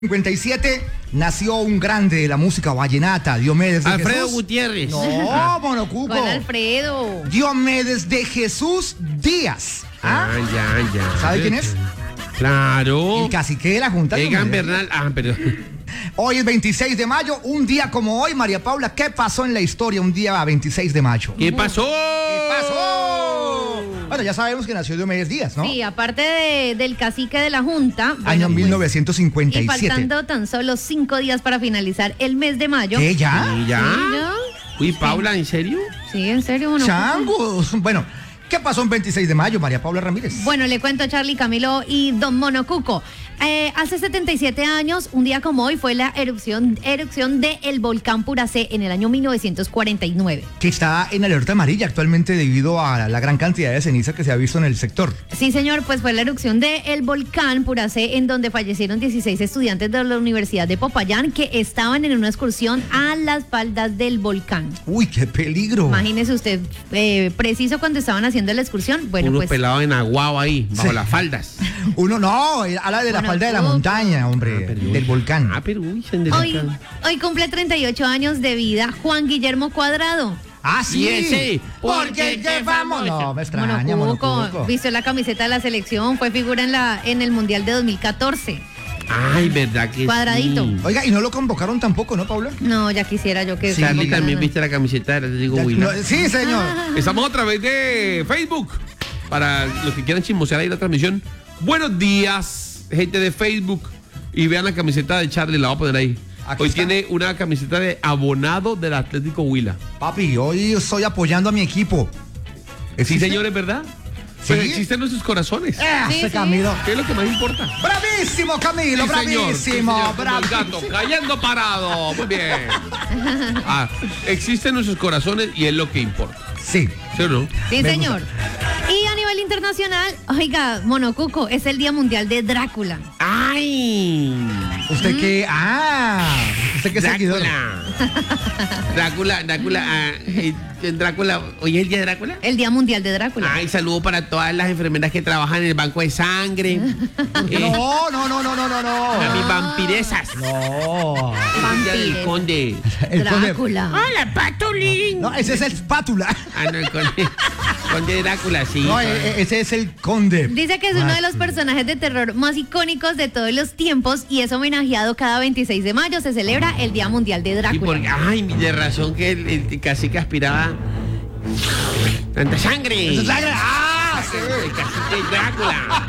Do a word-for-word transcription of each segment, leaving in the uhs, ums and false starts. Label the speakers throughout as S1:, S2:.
S1: cincuenta y siete nació un grande de la música vallenata, Diomedes de
S2: Alfredo
S1: Jesús.
S2: Gutiérrez.
S1: No, Monocuco.
S3: ¿Cuál Alfredo?
S1: Diomedes de Jesús Díaz.
S2: Ah,
S1: ¿Ah?
S2: ya, ya.
S1: ¿Sabe quién es?
S2: Claro.
S1: El cacique de la Junta.
S2: Egan
S1: Diomedes.
S2: Bernal. Ah, perdón.
S1: Hoy es veintiséis de mayo, un día como hoy, María Paula, ¿qué pasó en la historia un día veintiséis de mayo?
S2: ¿Qué pasó?
S1: ¿Qué pasó? Bueno, ya sabemos que nació Diomedes Díaz, ¿no?
S3: Sí, aparte de- del cacique de la Junta. bueno,
S1: Año
S3: pues,
S1: mil novecientos cincuenta y
S3: Y
S1: siete.
S3: faltando tan solo cinco días para finalizar el mes de mayo.
S1: ¿Qué, ya?
S2: ¿Y ya?
S3: Sí, ¿ya?
S2: Uy, Paula, ¿en serio?
S3: Sí, en serio, uno.
S1: Changos. Bueno, ¿qué pasó en veintiséis de mayo, María Paula Ramírez?
S3: Bueno, le cuento a Charlie, Camilo y Don Monocuco. Eh, hace setenta y siete años, un día como hoy, fue la erupción, erupción del volcán Puracé en el año mil novecientos cuarenta y nueve.
S1: Que está en alerta amarilla actualmente debido a la gran cantidad de ceniza que se ha visto en el sector.
S3: Sí, señor, pues fue la erupción del volcán Puracé en donde fallecieron dieciséis estudiantes de la Universidad de Popayán que estaban en una excursión a las faldas del volcán.
S1: Uy, qué peligro.
S3: Imagínese usted, eh, preciso cuando estaban haciendo la excursión, bueno,
S2: Unos
S3: pues...
S2: pelados en aguao ahí, bajo
S1: Sí.
S2: las faldas.
S1: Uno no, habla de la
S3: Bueno,
S1: falda de la
S3: tú-
S1: montaña, hombre,
S2: Ah, pero-
S1: del volcán.
S2: Ah, pero uy, se
S3: Hoy,
S2: enderezan.
S3: hoy cumple treinta y ocho años de vida Juan Guillermo Cuadrado.
S1: Ah, sí.
S2: Y ese,
S1: Porque qué famoso. No, me extraña,
S3: Monocuco,
S1: Monocuco.
S3: vistió la camiseta de la selección, fue figura en la en el Mundial de dos mil catorce.
S2: Ay, verdad que
S3: Cuadradito.
S2: sí.
S1: Oiga, y no lo convocaron tampoco, ¿no, Paula?
S3: No, ya quisiera yo que...
S1: Sí,
S2: Charlie
S3: convocaran
S2: también
S3: a-
S2: viste la camiseta de Atlético
S1: Ya-
S2: Huila.
S1: no, sí, señor.
S2: Estamos a través de Facebook. Para los que quieran chismosear ahí la transmisión. Buenos días, gente de Facebook. Y vean la camiseta de Charlie, la voy a poner ahí.
S1: Aquí
S2: Hoy
S1: está.
S2: tiene una camiseta de abonado del Atlético Huila.
S1: Papi, hoy estoy apoyando a mi equipo.
S2: Sí,
S1: ¿Existe?
S2: señores, ¿verdad?
S1: Sí.
S2: Pues existen nuestros corazones.
S1: Eh,
S3: Sí,
S1: ese
S3: sí.
S1: Camilo.
S2: ¿Qué es lo que más importa?
S1: Bravísimo, Camilo,
S2: Sí, señor, sí,
S1: bravísimo,
S2: señor, como el
S1: bravísimo.
S2: gato cayendo parado. Muy bien. Ah, existen nuestros corazones y es lo que importa.
S1: Sí.
S2: ¿Sí o no?
S3: Sí,
S1: Me
S3: señor. Y a nivel internacional, oiga, Monocuco, es el Día Mundial de Drácula.
S2: ¡Ay!
S1: ¿Usted qué? Ah, ¿usted qué seguidor?
S2: Drácula. Drácula, Drácula, ah, eh, Drácula. ¿Hoy es el día de Drácula?
S3: El Día Mundial de Drácula.
S2: Ay, saludo para todas las enfermeras que trabajan en el banco de sangre. Eh,
S1: No, no, no, no, no, no,
S2: A mis
S1: no.
S2: vampiresas.
S1: No.
S2: Es el día del
S3: Vampires.
S2: conde.
S1: El conde-
S3: Drácula.
S2: ¡Hola, Patulín!
S1: No, ese es el espátula.
S2: Ah, no, el conde. Conde Drácula, sí.
S1: No, e- e- ese es el conde.
S3: Dice que es uno de los personajes de terror más icónicos de todos los tiempos y es homenajeado cada veintiséis de mayo. Se celebra el Día Mundial de
S2: Y
S3: Drácula.
S2: porque, ay, de razón que el, el cacique aspiraba tanta sangre.
S1: Eso es sangre. Ah, sí.
S2: El cacique Drácula.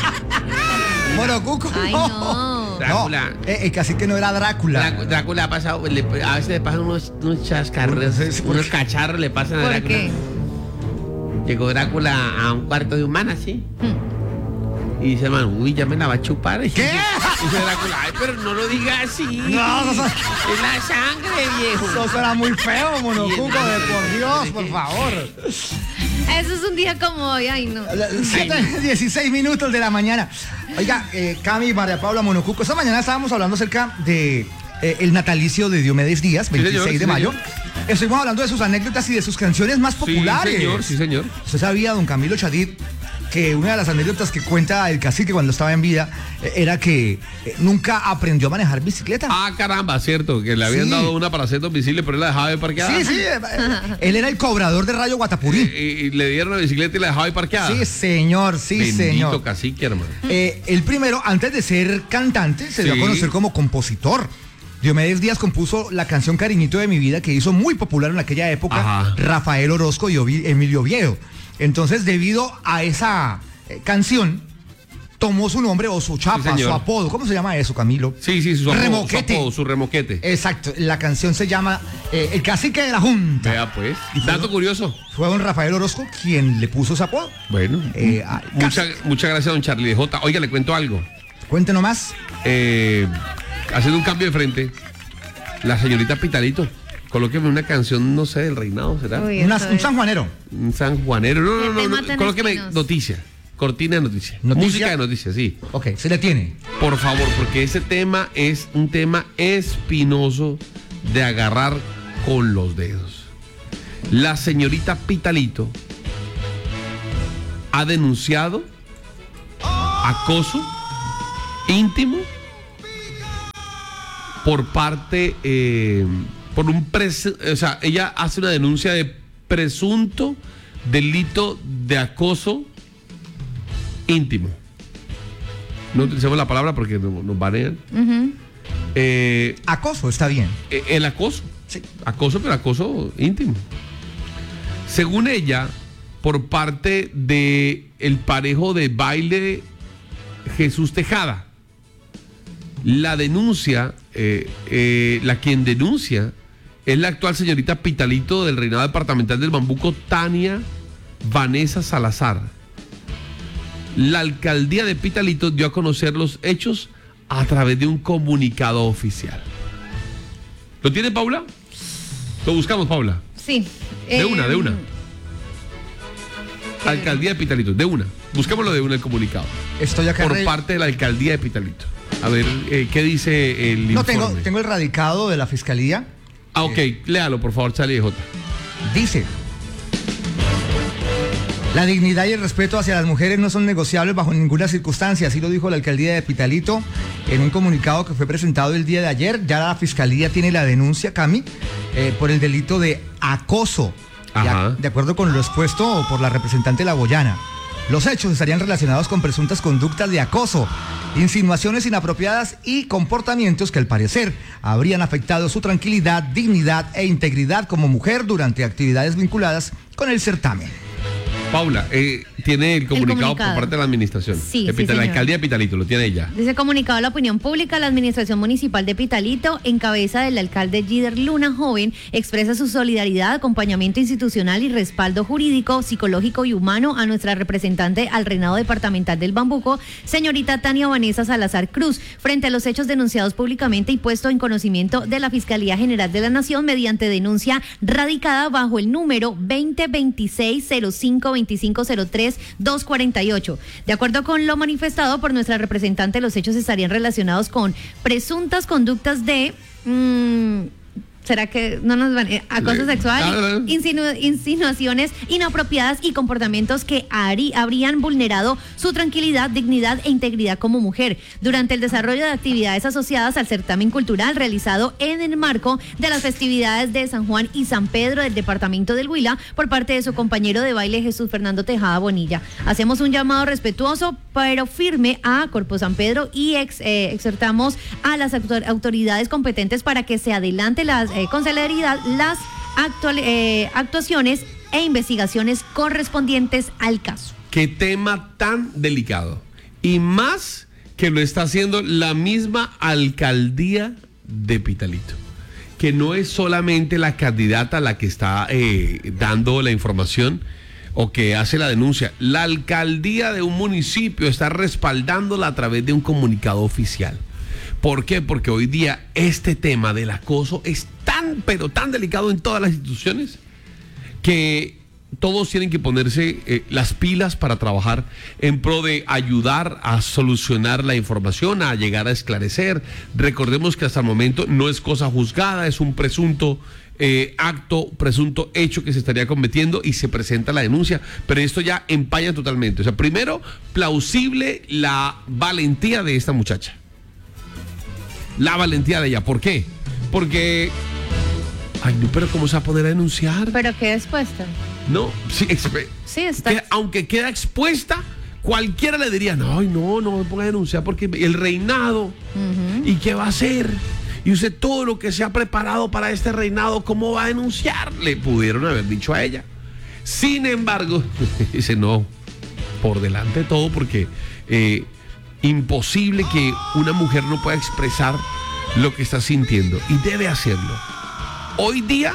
S1: Monocuco.
S3: Ay, no.
S2: Drácula.
S1: No, eh, el cacique no era Drácula.
S2: Drá- Drácula ha pasado, le- a veces le pasan unos, unos chascarros,
S1: Sí, sí,
S2: unos cacharros le pasan a
S3: ¿Por
S2: Drácula.
S3: qué?
S2: Llegó Drácula a un cuarto de humana, ¿sí?
S3: Hmm.
S2: Y dice, hermano, uy, ya me la va a chupar.
S1: ¿Qué?
S2: Dice Drácula, ay, pero no lo diga así.
S1: No, no, no.
S2: Es la sangre, viejo.
S1: Eso suena muy feo, Monocuco, de por Dios, por favor.
S3: Eso es un día como hoy, ay no.
S1: siete, dieciséis minutos de la mañana. Oiga, eh, Cami, María Paula, Monocuco, esta mañana estábamos hablando acerca de eh, el natalicio de Diomedes Díaz,
S2: señor,
S1: veintiséis de
S2: sí,
S1: mayo.
S2: señor.
S1: Estuvimos hablando de sus anécdotas y de sus canciones más populares.
S2: Sí, señor, sí, señor.
S1: ¿Usted sabía, don Camilo Chadid, que una de las anécdotas que cuenta el cacique cuando estaba en vida eh, era que eh, nunca aprendió a manejar bicicleta?
S2: Ah, caramba, cierto, que le habían
S1: Sí.
S2: dado una para hacer domicilio, pero él la dejaba de parqueada.
S1: Sí, sí. eh, eh, él era el cobrador de Rayo Guatapurí.
S2: Y, y le dieron la bicicleta y la dejaba ahí parqueada.
S1: Sí, señor, sí,
S2: Bendito
S1: señor.
S2: cacique, hermano.
S1: Eh, el primero, antes de ser cantante, se dio
S2: Sí.
S1: a conocer como compositor. Diomedes Díaz compuso la canción Cariñito de mi vida, que hizo muy popular en aquella época
S2: Ajá.
S1: Rafael Orozco y Ovi- Emilio Oviedo. Entonces, debido a esa eh, canción, tomó su nombre o su chapa,
S2: señor.
S1: su apodo. ¿Cómo se llama eso, Camilo?
S2: Sí, sí, su apodo,
S1: Remoquete.
S2: su, apodo, su remoquete.
S1: Exacto, la canción se llama eh, El Cacique de la Junta.
S2: Vea pues.
S1: Y fue-
S2: Dato curioso.
S1: Fue don Rafael Orozco quien le puso ese apodo.
S2: Bueno.
S1: Eh, ah,
S2: mucha- muchas gracias, don Charlie de J. Oiga, le cuento algo.
S1: Cuéntenos más.
S2: Eh, haciendo un cambio de frente, la señorita Pitalito, colóqueme una canción, no sé, del reinado, ¿será?
S3: Uy,
S1: Una-
S3: eso
S1: un
S3: es-
S1: sanjuanero.
S2: Un sanjuanero. No,
S3: Que
S2: no,
S3: te
S2: no, no,
S3: maten
S2: colóqueme
S3: espinos.
S2: noticia. Cortina de noticia.
S1: ¿Noticia?
S2: Música de noticias, sí.
S1: Ok, se le tiene.
S2: Por favor, porque ese tema es un tema espinoso de agarrar con los dedos. La señorita Pitalito ha denunciado acoso íntimo por parte, eh, por un pres, o sea, ella hace una denuncia de presunto delito de acoso íntimo. No utilicemos la palabra porque nos, nos banean.
S3: Ujú.
S2: Eh,
S1: Acoso, está bien.
S2: eh, el acoso.
S1: Sí.
S2: Acoso, pero acoso íntimo. Según ella, por parte de el parejo de baile Jesús Tejada. La denuncia, eh, eh, la quien denuncia es la actual señorita Pitalito del Reinado Departamental del Bambuco, Tania Vanessa Salazar. La alcaldía de Pitalito dio a conocer los hechos a través de un comunicado oficial. ¿Lo tiene Paula? Lo buscamos, Paula.
S3: Sí.
S2: De
S3: Eh,
S2: una, de una.
S3: ¿qué?
S2: Alcaldía de Pitalito, de una. Busquémoslo de una el comunicado.
S1: Estoy acá.
S2: Por
S1: re-
S2: parte de la alcaldía de Pitalito. A ver, eh, ¿qué dice el
S1: No,
S2: informe?
S1: tengo, tengo el radicado de la fiscalía.
S2: Ah, ok, léalo, por favor, Charlie J.
S1: Dice: la dignidad y el respeto hacia las mujeres no son negociables bajo ninguna circunstancia, así lo dijo la alcaldía de Pitalito en un comunicado que fue presentado el día de ayer. Ya la fiscalía tiene la denuncia, Cami, eh, por el delito de acoso,
S2: Ajá.
S1: de, de acuerdo con lo expuesto por la representante La Boyana. Los hechos estarían relacionados con presuntas conductas de acoso, insinuaciones inapropiadas y comportamientos que al parecer habrían afectado su tranquilidad, dignidad e integridad como mujer durante actividades vinculadas con el certamen.
S2: Paula, eh, tiene el comunicado,
S3: comunicado.
S2: por parte de la administración.
S3: Sí,
S2: de
S3: sí,
S2: Pita- la
S3: señor.
S2: alcaldía de Pitalito, lo tiene ella.
S3: Dice comunicado a la opinión pública, la Administración Municipal de Pitalito, en cabeza del alcalde Gider Luna Joven, expresa su solidaridad, acompañamiento institucional y respaldo jurídico, psicológico y humano a nuestra representante al Reinado Departamental del Bambuco, señorita Tania Vanessa Salazar Cruz, frente a los hechos denunciados públicamente y puesto en conocimiento de la Fiscalía General de la Nación mediante denuncia radicada bajo el número veinte veintiséis cero cinco veinticinco cero tres dos cuarenta y ocho. De acuerdo con lo manifestado por nuestra representante, los hechos estarían relacionados con presuntas conductas de... mmm, ¿será que no nos van? Eh, acoso
S2: Le-
S3: sexual,
S2: Ah, ah.
S3: insinu- insinuaciones inapropiadas y comportamientos que harí- habrían vulnerado su tranquilidad, dignidad e integridad como mujer durante el desarrollo de actividades asociadas al certamen cultural realizado en el marco de las festividades de San Juan y San Pedro del departamento del Huila por parte de su compañero de baile Jesús Fernando Tejada Bonilla. Hacemos un llamado respetuoso pero firme a Corpo San Pedro y ex, eh, exhortamos a las autor- autoridades competentes para que se adelante las eh, con celeridad las actual, eh, actuaciones e investigaciones correspondientes al caso.
S2: Qué tema tan delicado. Y más que lo está haciendo la misma alcaldía de Pitalito. Que no es solamente la candidata la que está eh, dando la información o que hace la denuncia. La alcaldía de un municipio está respaldándola a través de un comunicado oficial. ¿Por qué? Porque hoy día este tema del acoso es tan, pero tan delicado en todas las instituciones que todos tienen que ponerse eh, las pilas para trabajar en pro de ayudar a solucionar la información, a llegar a esclarecer. Recordemos que hasta el momento no es cosa juzgada, es un presunto eh, acto, presunto hecho que se estaría cometiendo y se presenta la denuncia, pero esto ya empaña totalmente. O sea, primero, plausible la valentía de esta muchacha. La valentía de ella. ¿Por qué? Porque... Ay, no, pero ¿cómo se va a poder denunciar?
S3: Pero qué expuesta.
S2: No, sí, exp-
S3: Sí, está.
S2: que aunque queda expuesta, cualquiera le diría, no, ay, no, no me ponga a denunciar porque el reinado,
S3: Ujú.
S2: ¿y qué va a hacer? Y usted todo lo que se ha preparado para este reinado, ¿cómo va a denunciar? Le pudieron haber dicho a ella. Sin embargo, dice, no, por delante de todo, porque eh, imposible que una mujer no pueda expresar lo que está sintiendo y debe hacerlo. Hoy día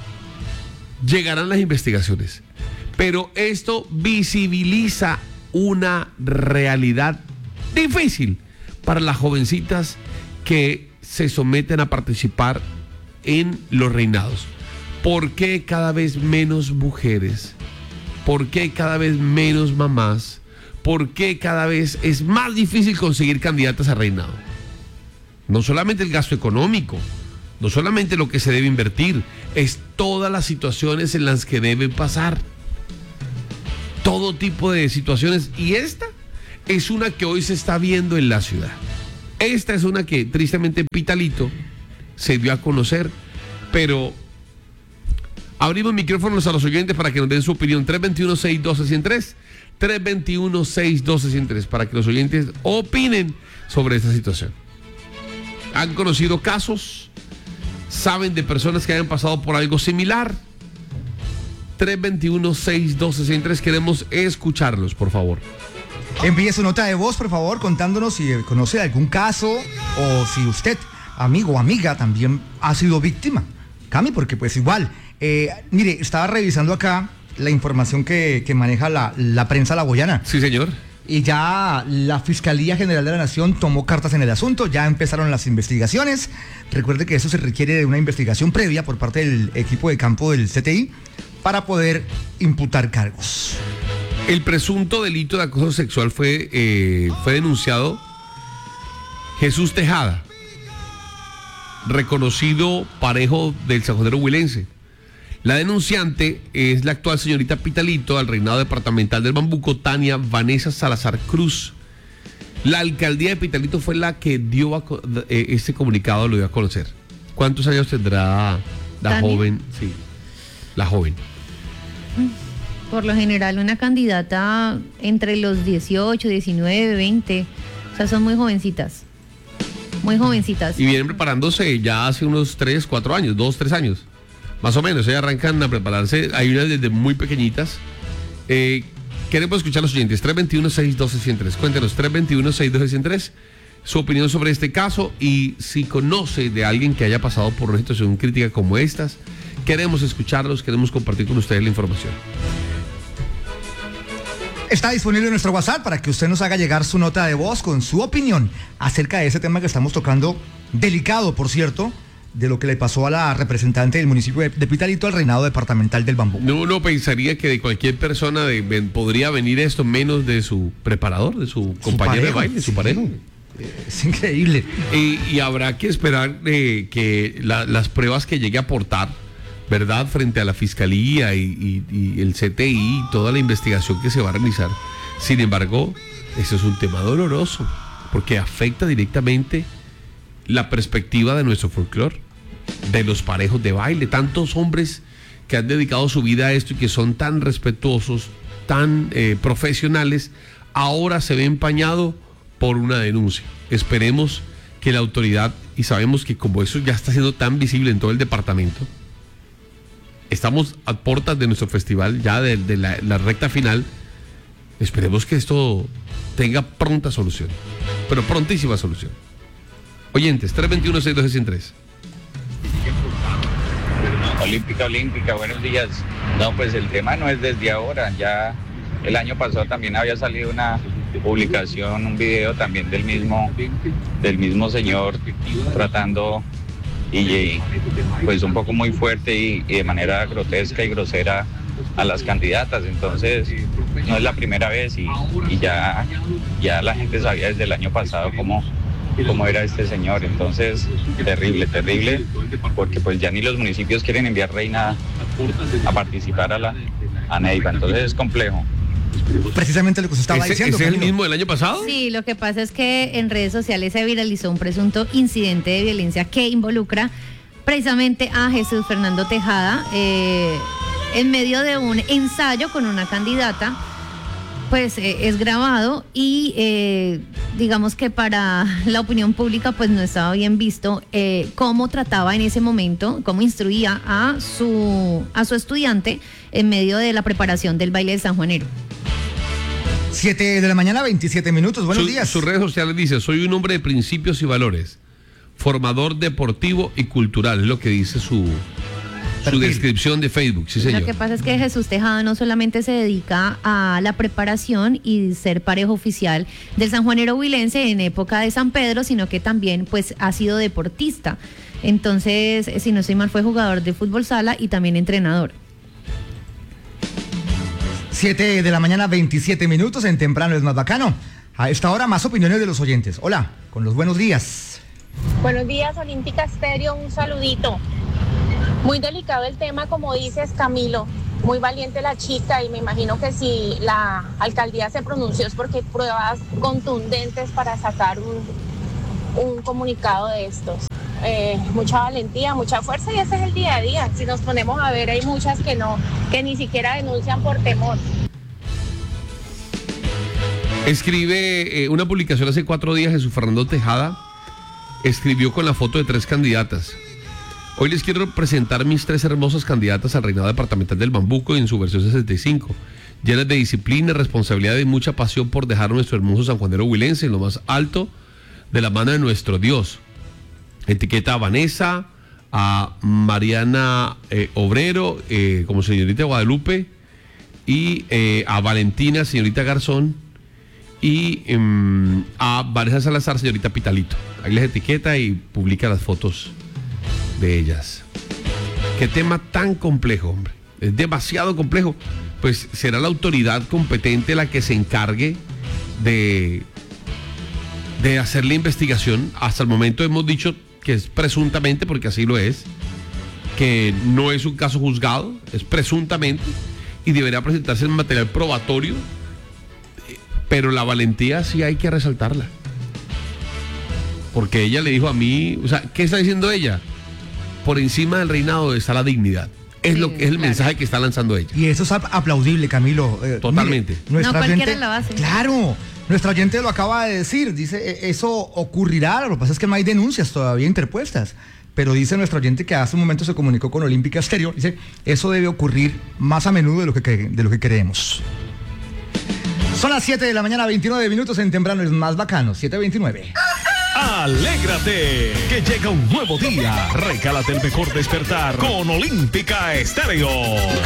S2: llegarán las investigaciones, pero esto visibiliza una realidad difícil para las jovencitas que se someten a participar en los reinados. ¿Por qué cada vez menos mujeres? ¿Por qué cada vez menos mamás? ¿Por qué cada vez es más difícil conseguir candidatas a reinado? No solamente el gasto económico, no solamente lo que se debe invertir, es todas las situaciones en las que deben pasar. Todo tipo de situaciones. Y esta es una que hoy se está viendo en la ciudad. Esta es una que tristemente Pitalito se dio a conocer, pero abrimos micrófonos a los oyentes para que nos den su opinión. tres dos uno, seis uno dos, uno cero tres, tres dos uno, seis uno dos, uno cero tres, para que los oyentes opinen sobre esta situación. ¿Han conocido casos? ¿Saben de personas que hayan pasado por algo similar? tres dos uno, seis dos uno cero tres, queremos escucharlos, por favor.
S1: Envíe su nota de voz, por favor, contándonos si conoce algún caso o si usted, amigo o amiga, también ha sido víctima. Cami, porque pues igual, eh, mire, estaba revisando acá la información que, que maneja la, la prensa laboyana.
S2: Sí, señor.
S1: Y ya la Fiscalía General de la Nación tomó cartas en el asunto, ya empezaron las investigaciones. Recuerde que eso se requiere de una investigación previa por parte del equipo de campo del C T I para poder imputar cargos.
S2: El presunto delito de acoso sexual fue, eh, fue denunciado Jesús Tejada, reconocido parejo del sanjuanero huilense. La denunciante es la actual señorita Pitalito, al reinado departamental del Bambuco, Tania Vanessa Salazar Cruz. La alcaldía de Pitalito fue la que dio a, eh, este comunicado, lo dio a conocer. ¿Cuántos años tendrá la
S3: ¿Tania?
S2: joven? Sí, la joven.
S3: Por lo general, una candidata entre los dieciocho, diecinueve, veinte, o sea, son muy jovencitas. Muy jovencitas.
S2: Y vienen preparándose ya hace unos tres, cuatro años, dos, tres años. Más o menos, ellas arrancan a prepararse. Hay unas desde muy pequeñitas. Eh, queremos escuchar a los oyentes. tres dos uno, seis uno dos, uno cero tres. Cuéntenos, tres dos uno, seis uno dos, uno cero tres. Su opinión sobre este caso y si conoce de alguien que haya pasado por una situación crítica como estas. Queremos escucharlos, queremos compartir con ustedes la información.
S1: Está disponible nuestro WhatsApp para que usted nos haga llegar su nota de voz con su opinión acerca de ese tema que estamos tocando, delicado, por cierto, de lo que le pasó a la representante del municipio de, de Pitalito al reinado departamental del Bambuco.
S2: No, uno pensaría que de cualquier persona de, ven, podría venir esto, menos de su preparador, de su compañero de baile, su
S1: sí,
S2: pareja.
S1: Es increíble.
S2: Y, y habrá que esperar eh, que la, las pruebas que llegue a aportar, ¿verdad?, frente a la Fiscalía y, y, y el C T I, toda la investigación que se va a realizar. Sin embargo, eso es un tema doloroso, porque afecta directamente la perspectiva de nuestro folclore, de los parejos de baile. Tantos hombres que han dedicado su vida a esto y que son tan respetuosos, tan eh, profesionales, ahora se ve empañado por una denuncia. Esperemos que la autoridad, y sabemos que como eso ya está siendo tan visible en todo el departamento, estamos a puertas de nuestro festival, ya de, de la, la recta final. Esperemos que esto tenga pronta solución, pero prontísima solución. Oyentes, tres dos uno, seis dos uno tres.
S4: Olímpica, Olímpica, buenos días. No, pues el tema no es desde ahora, ya el año pasado también había salido una publicación, un video también del mismo, del mismo señor tratando y pues un poco muy fuerte y, y de manera grotesca y grosera a las candidatas. Entonces no es la primera vez y, y ya, ya la gente sabía desde el año pasado cómo, cómo era este señor. Entonces terrible, terrible, porque pues ya ni los municipios quieren enviar reina a participar a la a Neiva, entonces es complejo.
S1: Precisamente lo que usted estaba
S2: ¿Ese,
S1: diciendo.
S2: ¿ese es el
S1: Camilo.
S2: mismo del año pasado?
S3: Sí, lo que pasa es que en redes sociales se viralizó un presunto incidente de violencia que involucra precisamente a Jesús Fernando Tejada eh, en medio de un ensayo con una candidata. Pues eh, es grabado y eh, digamos que para la opinión pública pues no estaba bien visto eh, cómo trataba en ese momento, cómo instruía a su, a su estudiante en medio de la preparación del baile de San Juanero.
S1: siete de la mañana, veintisiete minutos. Buenos
S2: Su,
S1: días.
S2: sus redes sociales dice: soy un hombre de principios y valores, formador deportivo y cultural, es lo que dice su, su
S1: Perfil.
S2: descripción de Facebook. Sí, señor.
S3: Lo que pasa es que Jesús Tejada no solamente se dedica a la preparación y ser pareja oficial del sanjuanero huilense en época de San Pedro, sino que también pues ha sido deportista. Entonces, si no estoy mal, fue jugador de fútbol sala y también entrenador.
S1: siete de la mañana, veintisiete minutos, en Temprano es más bacano. A esta hora, más opiniones de los oyentes. Hola, con los buenos días.
S5: Buenos días, Olímpica Estéreo, un saludito. Muy delicado el tema, como dices, Camilo. Muy valiente la chica y me imagino que si la alcaldía se pronunció es porque hay pruebas contundentes para sacar un, un comunicado de estos. Eh, mucha valentía, mucha fuerza, y ese es el día a día. Si nos ponemos a ver, hay muchas que no, que ni siquiera denuncian por temor.
S2: Escribe eh, una publicación hace cuatro días. Jesús Fernando Tejada escribió con la foto de tres candidatas. Hoy les quiero presentar mis tres hermosas candidatas al reinado departamental del Bambuco en su versión sesenta y cinco, llenas de disciplina, responsabilidad y mucha pasión por dejar a nuestro hermoso sanjuanero huilense en lo más alto de la mano de nuestro Dios. Etiqueta a Vanessa, a Mariana eh, Obrero eh, como señorita Guadalupe, y eh, a Valentina, señorita Garzón, y eh, a Vanessa Salazar, señorita Pitalito. Ahí les etiqueta y publica las fotos de ellas. Qué tema tan complejo, hombre. Es demasiado complejo. Pues será la autoridad competente la que se encargue de, de hacer la investigación. Hasta el momento hemos dicho que es presuntamente, porque así lo es, que no es un caso juzgado, es presuntamente, y deberá presentarse en material probatorio, pero la valentía sí hay que resaltarla. Porque ella le dijo a mí, o sea, ¿qué está diciendo ella? Por encima del reinado está la dignidad. Es
S3: Sí,
S2: lo que es el
S3: claro.
S2: mensaje que está lanzando ella.
S1: Y eso es ap- aplaudible, Camilo. Eh,
S2: Totalmente.
S1: mire, nuestra
S3: No cualquiera
S1: oyente-
S3: lo hace.
S1: Claro, nuestra oyente lo acaba de decir. Dice, eh, eso ocurrirá. Lo que pasa es que no hay denuncias todavía interpuestas. Pero dice nuestra oyente que hace un momento se comunicó con Olímpica Estéreo. Dice, eso debe ocurrir más a menudo de lo que, cre- de lo que creemos. Son las siete de la mañana, veintinueve minutos en Temprano es más bacano, siete veintinueve.
S6: Alégrate, que llega un nuevo día. Recálate el mejor despertar con Olímpica Estéreo.